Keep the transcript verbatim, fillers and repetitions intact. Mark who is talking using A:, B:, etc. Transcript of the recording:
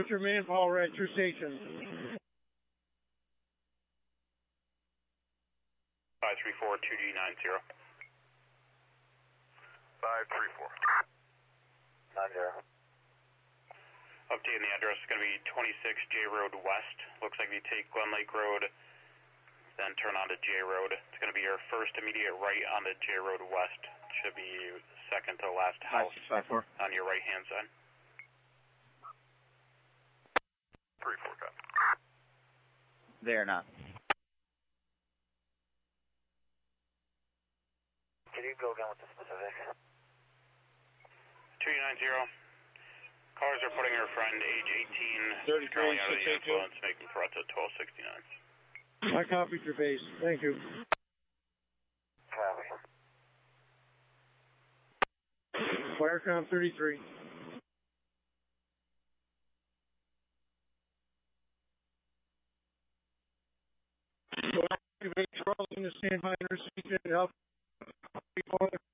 A: put your manpower at your station.
B: five three four two D nine zero.
C: five three four. nine zero.
B: Updating the address is going to be twenty-six J Road West. Looks like you take Glen Lake Road, then turn onto J Road. It's going to be your first immediate right onto J Road West. Should be second to the last house on your right hand side.
C: three four, copy.
D: There now.
C: Can you go again with the specifics?
B: two nine zero. Callers are putting her friend, age eighteen,
A: thirty-three,
B: currently under the
A: six eighty-two.
B: influence, making threats at twelve sixty-nine.
A: I copied your base. Thank you.
C: Copy.
A: Firecom thirty-three. Activate Charles in the standby nurse station to help people.